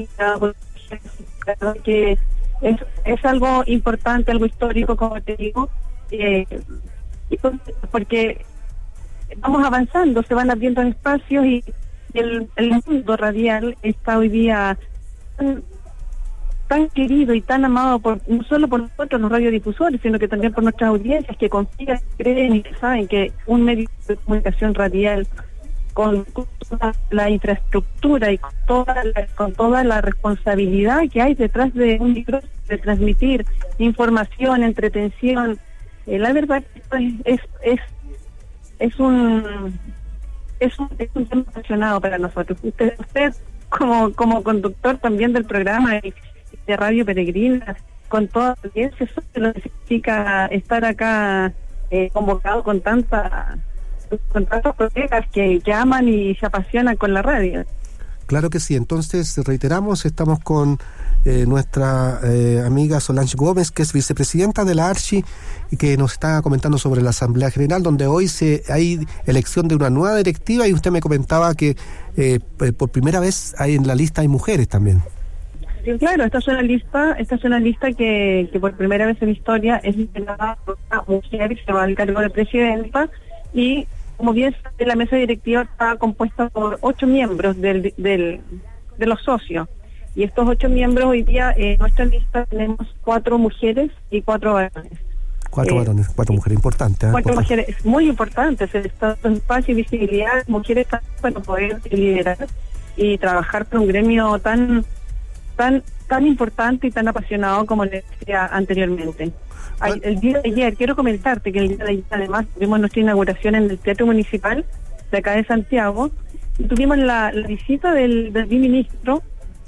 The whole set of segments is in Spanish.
que es algo importante, algo histórico, como te digo, porque vamos avanzando, se van abriendo espacios y el mundo radial está hoy día tan querido y tan amado no solo por nosotros los radiodifusores, sino que también por nuestras audiencias que confían, creen y que saben que un medio de comunicación radial con toda la infraestructura y con toda la responsabilidad que hay detrás de un micrófono, de transmitir información, entretención, la verdad es un tema apasionado para nosotros. Usted como conductor también del programa y de Radio Peregrina, con toda la audiencia, eso es lo que significa estar acá convocado con tantos colegas que aman y se apasionan con la radio. Claro que sí. Entonces, reiteramos, estamos con nuestra amiga Solange Gómez, que es vicepresidenta de la ARCHI, y que nos está comentando sobre la Asamblea General, donde hoy hay elección de una nueva directiva, y usted me comentaba que por primera vez en la lista hay mujeres también. Sí, claro, esta es una lista que por primera vez en la historia es liderada por una mujer que se va al cargo de presidenta, y como bien sabe, la mesa directiva está compuesta por 8 miembros de los socios, y estos 8 miembros hoy día en nuestra lista tenemos 4 mujeres y 4 varones. 4 varones, 4 mujeres, importantes. 4 mujeres, muy importantes, el espacio y visibilidad, mujeres para poder liderar y trabajar por un gremio tan importante y tan apasionado como les decía anteriormente. El día de ayer, quiero comentarte que el día de ayer además tuvimos nuestra inauguración en el Teatro Municipal de acá de Santiago, y tuvimos la visita del viceministro,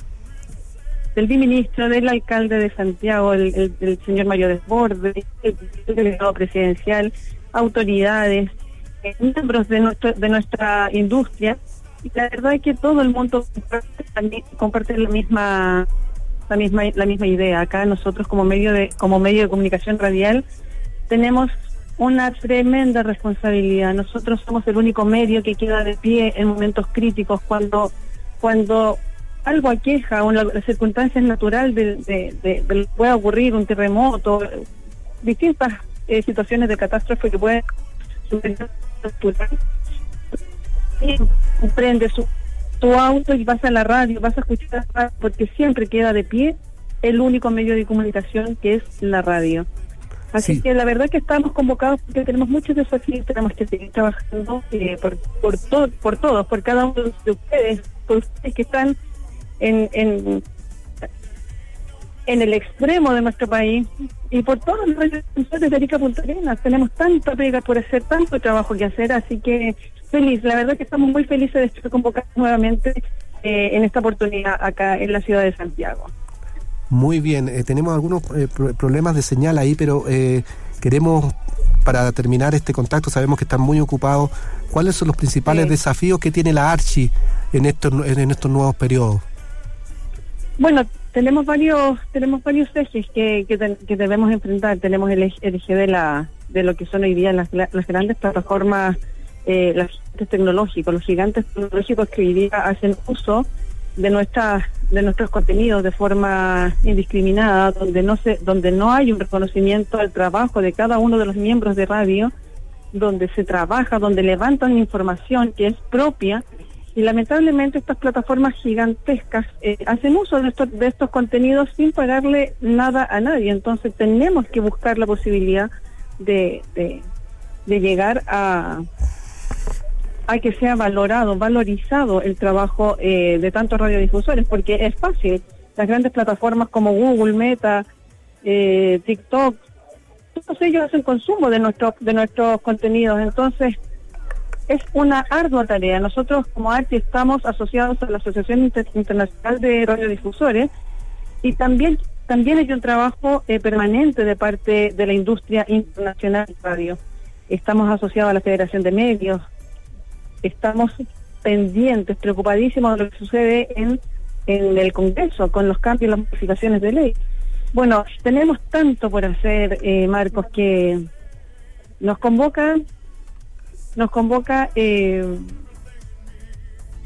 del alcalde de Santiago, el señor Mario Desbordes, el delegado presidencial, autoridades, miembros de nuestra industria, y la verdad es que todo el mundo comparte la misma idea. Acá nosotros como medio de comunicación radial tenemos una tremenda responsabilidad. Nosotros somos el único medio que queda de pie en momentos críticos, cuando algo aqueja o las circunstancias naturales pueda ocurrir, un terremoto, distintas situaciones de catástrofe que pueden suceder. Prende tu auto y vas a la radio, vas a escuchar, porque siempre queda de pie el único medio de comunicación, que es la radio. Así que la verdad que estamos convocados porque tenemos muchos desafíos, tenemos que seguir trabajando por todos, por cada uno de ustedes, por ustedes que están en el extremo de nuestro país, y por todos los radiodifusores de Arica Punta Arenas. Tenemos tanta pega por hacer, tanto trabajo que hacer, así que la verdad que estamos muy felices de estar convocados nuevamente en esta oportunidad acá en la ciudad de Santiago. Muy bien, tenemos algunos problemas de señal ahí, pero queremos, para terminar este contacto, sabemos que están muy ocupados. ¿Cuáles son los principales desafíos que tiene la ARCHI en estos nuevos periodos? Bueno, tenemos varios ejes que debemos enfrentar. Tenemos el eje de lo que son hoy día las grandes plataformas, los gigantes tecnológicos que hoy día hacen uso de nuestros contenidos de forma indiscriminada, donde no hay un reconocimiento al trabajo de cada uno de los miembros de radio, donde se trabaja, donde levantan información que es propia, y lamentablemente estas plataformas gigantescas hacen uso de estos contenidos sin pagarle nada a nadie. Entonces tenemos que buscar la posibilidad de llegar a que sea valorizado el trabajo de tantos radiodifusores, porque es fácil. Las grandes plataformas como Google, Meta, TikTok, todos ellos hacen consumo de nuestros contenidos. Entonces es una ardua tarea. Nosotros como ARCHI estamos asociados a la Asociación Internacional de Radiodifusores, y también hay un trabajo permanente de parte de la industria internacional de radio. Estamos asociados a la Federación de Medios. Estamos pendientes, preocupadísimos de lo que sucede en el Congreso con los cambios y las modificaciones de ley. Bueno, tenemos tanto por hacer, Marcos, que nos convoca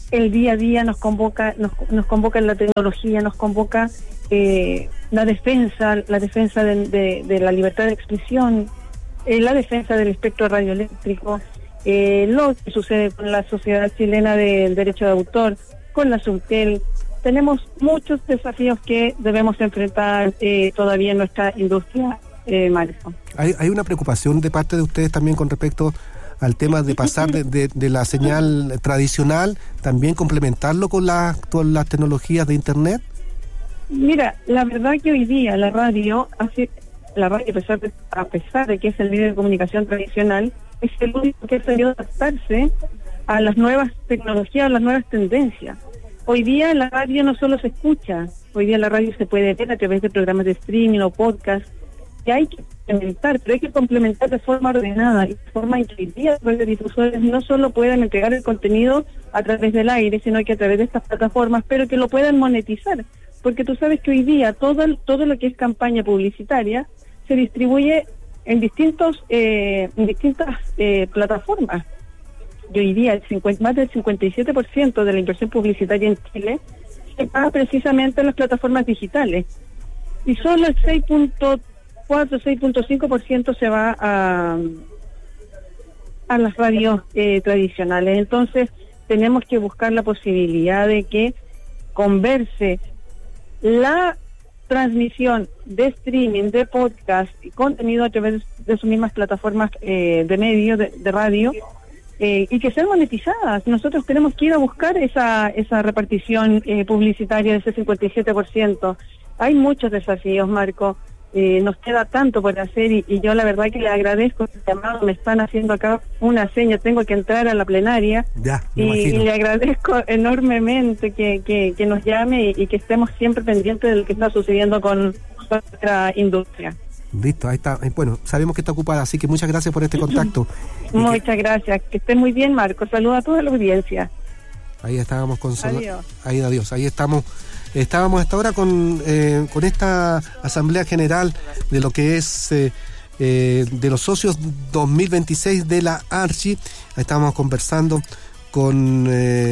el día a día nos convoca la tecnología, nos convoca la defensa de la libertad de expresión, la defensa del espectro radioeléctrico, lo que sucede con la Sociedad Chilena del Derecho de Autor, con la Subtel. Tenemos muchos desafíos que debemos enfrentar todavía en nuestra industria, Marco. ¿Hay una preocupación de parte de ustedes también con respecto al tema de pasar de la señal tradicional, también complementarlo con las tecnologías de Internet? Mira, la verdad que hoy día la radio, a pesar de que es el medio de comunicación tradicional, es el único que ha sabido adaptarse a las nuevas tecnologías, a las nuevas tendencias. Hoy día la radio no solo se escucha, hoy día la radio se puede ver a través de programas de streaming o podcast, que hay que complementar, pero hay que complementar de forma ordenada y de forma en que hoy día los radiodifusores no solo puedan entregar el contenido a través del aire, sino que a través de estas plataformas, pero que lo puedan monetizar, porque tú sabes que hoy día todo lo que es campaña publicitaria se distribuye en distintas plataformas. Y hoy día más del 57% de la inversión publicitaria en Chile se paga precisamente en las plataformas digitales. Y solo el 6.5% se va a las radios tradicionales. Entonces tenemos que buscar la posibilidad de que converse la transmisión de streaming, de podcast y contenido a través de sus mismas plataformas de medios, de radio, y que sean monetizadas. Nosotros tenemos que ir a buscar esa repartición publicitaria de ese 57%. Hay muchos desafíos, Marco. Nos queda tanto por hacer y yo la verdad que le agradezco el llamado. Me están haciendo acá una seña, tengo que entrar a la plenaria y le agradezco enormemente que nos llame y que estemos siempre pendientes de lo que está sucediendo con nuestra industria. Listo, ahí está. Bueno, sabemos que está ocupada, así que muchas gracias por este contacto. Muchas gracias, que esté muy bien, Marco. Saludos a toda la audiencia. Ahí estábamos con Adiós. Adiós. Ahí estábamos hasta ahora con esta Asamblea General de lo que es de los socios 2026 de la ARCHI. Estábamos conversando con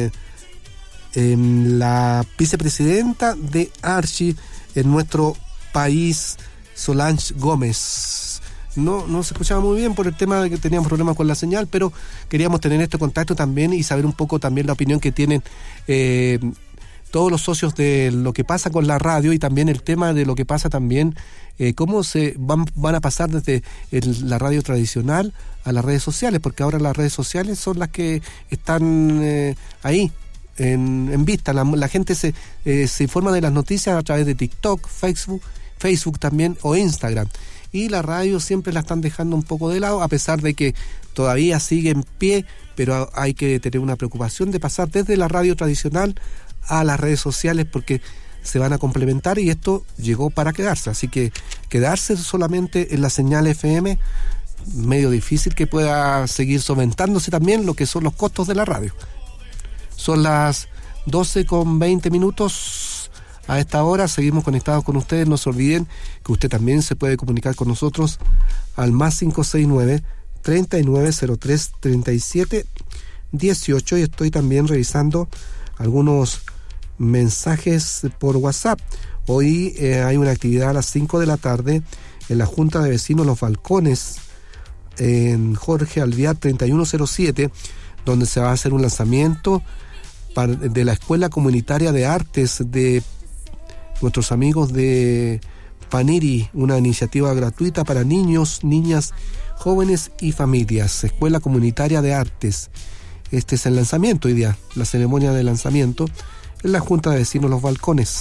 la vicepresidenta de ARCHI en nuestro país, Solange Gómez. No se escuchaba muy bien por el tema de que teníamos problemas con la señal, pero queríamos tener este contacto también y saber un poco también la opinión que tienen todos los socios de lo que pasa con la radio y también el tema de lo que pasa también, cómo se van a pasar desde la radio tradicional a las redes sociales, porque ahora las redes sociales son las que están ahí en vista. La gente se informa de las noticias a través de TikTok, Facebook también o Instagram, y la radio siempre la están dejando un poco de lado, a pesar de que todavía sigue en pie, pero hay que tener una preocupación de pasar desde la radio tradicional a las redes sociales, porque se van a complementar y esto llegó para quedarse, así que quedarse solamente en la señal FM, medio difícil que pueda seguir solventándose también lo que son los costos de la radio. Son las 12:20. A esta hora seguimos conectados con ustedes. No se olviden que usted también se puede comunicar con nosotros al más 569-3903-3718, y estoy también revisando algunos mensajes por WhatsApp. Hoy hay una actividad a las 5 de la tarde en la Junta de Vecinos Los Balcones, en Jorge Alvear 3107, donde se va a hacer un lanzamiento de la Escuela Comunitaria de Artes de nuestros amigos de Paniri, una iniciativa gratuita para niños, niñas, jóvenes y familias. Escuela Comunitaria de Artes. Este es el lanzamiento hoy día, la ceremonia de lanzamiento en la Junta de Vecinos Los Balcones.